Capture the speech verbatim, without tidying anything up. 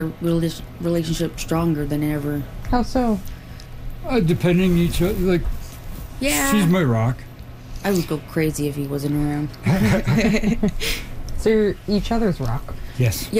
rela- relationship stronger than ever. How so? Uh, depending each other, like, Yeah. she's my rock. I would go crazy if he wasn't around. So you're each other's rock. Yes. Yeah.